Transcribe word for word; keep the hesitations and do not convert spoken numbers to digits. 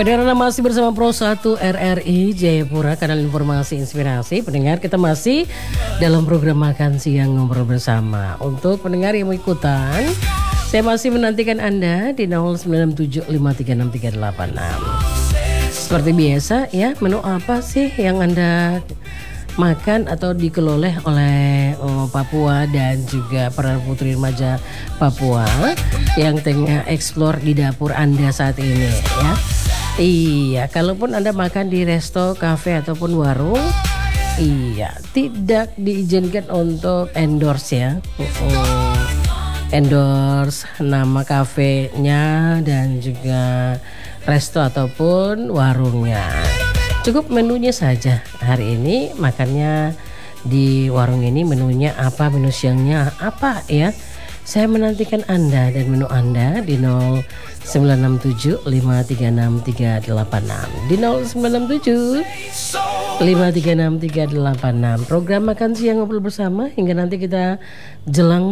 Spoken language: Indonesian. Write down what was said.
Pendengar masih bersama Pro satu R R I Jayapura, kanal informasi inspirasi. Pendengar, kita masih dalam program Makan Siang Ngobrol Bersama. Untuk pendengar yang mau ikutan, saya masih menantikan Anda di nol sembilan tujuh lima tiga enam tiga delapan enam. Seperti biasa ya, menu apa sih yang Anda makan atau dikeloleh oleh oh, Papua dan juga para putri remaja Papua yang tengah eksplor di dapur Anda saat ini ya. Iya, kalaupun Anda makan di resto, kafe ataupun warung, iya, tidak diizinkan untuk endorse ya. Uh, endorse nama kafenya dan juga resto ataupun warungnya. Cukup menunya saja. Hari ini makannya di warung ini, menunya apa, menu siangnya apa ya. Saya menantikan Anda dan menu Anda di nol sembilan enam tujuh lima tiga enam tiga delapan enam, di nol sembilan enam tujuh lima tiga enam tiga delapan enam. Program Makan Siang Ngobrol Bersama hingga nanti kita jelang